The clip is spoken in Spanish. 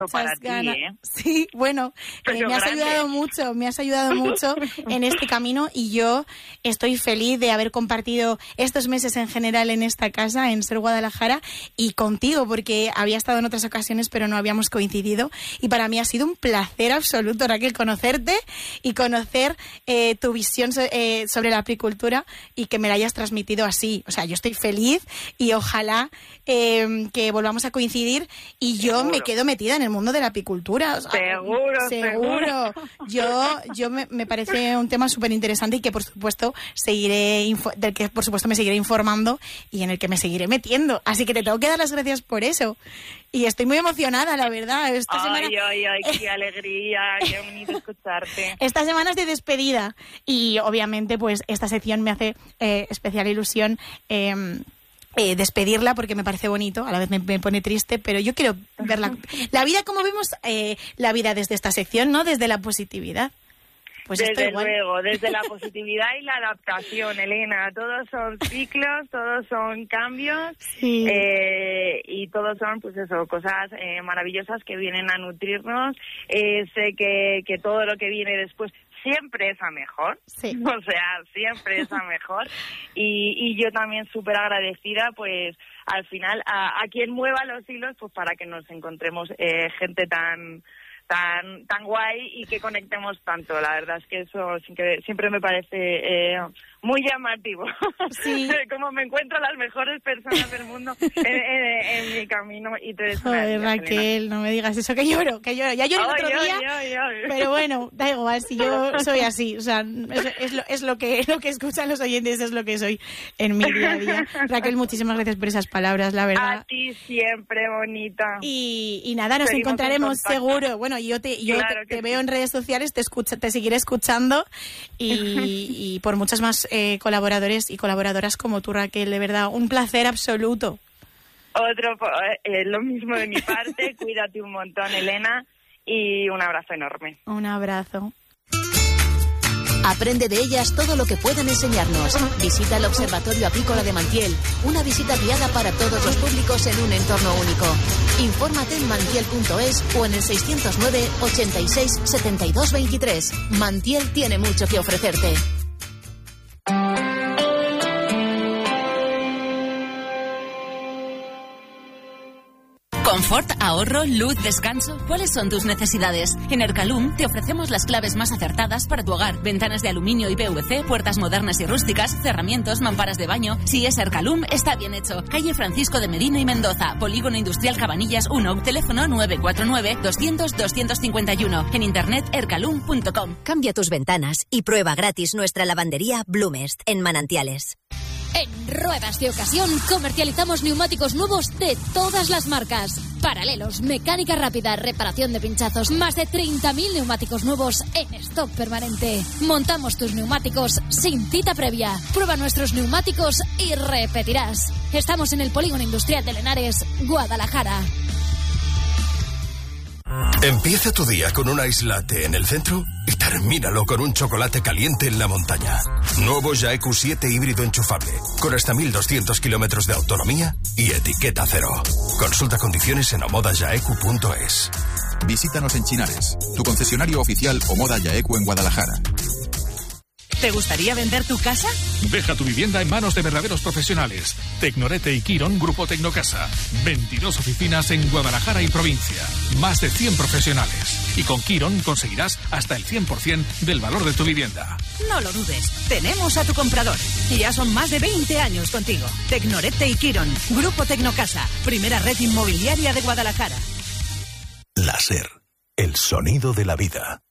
para ti, Sí, bueno, me has ayudado mucho en este camino, y yo estoy feliz de haber compartido estos meses en general en esta casa, en Ser Guadalajara, y contigo, porque había estado en otras ocasiones pero no habíamos coincidido, y para mí ha sido un placer absoluto, Raquel, conocerte y conocer tu visión sobre la apicultura, y que me la hayas transmitido así. O sea, yo estoy feliz y ojalá que volvamos a coincidir, y yo me quedo metida en el mundo de la apicultura. O sea, seguro. Yo me parece un tema súper interesante, y que por supuesto del que por supuesto me seguiré informando, y en el que me seguiré metiendo. Así que te tengo que dar las gracias por eso. Y estoy muy emocionada, la verdad. Qué alegría, qué bonito escucharte. Esta semana es de despedida, y obviamente pues esta sección me hace especial ilusión despedirla, porque me parece bonito, a la vez me pone triste, pero yo quiero ver la vida como vemos la vida desde esta sección, ¿no? Desde la positividad. Pues desde luego, desde la positividad y la adaptación, Elena. Todos son ciclos, todos son cambios, sí. Y todos son, pues eso, cosas maravillosas que vienen a nutrirnos. Sé que todo lo que viene después siempre es a mejor, sí. O sea, siempre es a mejor, y yo también súper agradecida, pues al final a quien mueva los hilos, pues para que nos encontremos gente tan guay y que conectemos tanto. La verdad es que eso siempre me parece muy llamativo. Sí. Como me encuentro las mejores personas del mundo en mi camino. Y te Joder, Raquel, no me digas eso, que lloro. Ya lloré el otro día, pero bueno, da igual, si yo soy así, o sea, es lo que escuchan los oyentes, es lo que soy en mi día a día. Raquel, muchísimas gracias por esas palabras, la verdad. A ti siempre, bonita. Y nada, nos encontraremos seguro. Bueno, yo te veo en redes sociales, te seguiré escuchando, y por muchas más colaboradores y colaboradoras como tú, Raquel, de verdad, un placer absoluto. Lo mismo de mi parte, cuídate un montón, Elena, y un abrazo enorme. Un abrazo. Aprende de ellas todo lo que pueden enseñarnos. Visita el Observatorio Apícola de Mantiel, una visita guiada para todos los públicos en un entorno único. Infórmate en mantiel.es o en el 609 86 72 23. Mantiel tiene mucho que ofrecerte. Confort, ahorro, luz, descanso. ¿Cuáles son tus necesidades? En Ercalum te ofrecemos las claves más acertadas para tu hogar. Ventanas de aluminio y PVC, puertas modernas y rústicas, cerramientos, mamparas de baño. Si es Ercalum, está bien hecho. Calle Francisco de Medina y Mendoza, Polígono Industrial Cabanillas 1, teléfono 949 200 251. En internet ercalum.com. Cambia tus ventanas y prueba gratis nuestra lavandería Blumest en Manantiales. En Ruedas de Ocasión comercializamos neumáticos nuevos de todas las marcas. Paralelos, mecánica rápida, reparación de pinchazos, más de 30.000 neumáticos nuevos en stock permanente. Montamos tus neumáticos sin cita previa. Prueba nuestros neumáticos y repetirás. Estamos en el Polígono Industrial de Lenares, Guadalajara. Empieza tu día con un ice latte en el centro y termínalo con un chocolate caliente en la montaña. Nuevo Jaeku 7 híbrido enchufable, con hasta 1.200 kilómetros de autonomía y etiqueta cero. Consulta condiciones en omodajaeku.es. Visítanos en Chinares, tu concesionario oficial Omoda Jaeku en Guadalajara. ¿Te gustaría vender tu casa? Deja tu vivienda en manos de verdaderos profesionales. Tecnorete y Quirón, Grupo Tecnocasa. 22 oficinas en Guadalajara y provincia. Más de 100 profesionales. Y con Quirón conseguirás hasta el 100% del valor de tu vivienda. No lo dudes. Tenemos a tu comprador. Ya son más de 20 años contigo. Tecnorete y Quirón, Grupo Tecnocasa. Primera red inmobiliaria de Guadalajara. Láser. El sonido de la vida.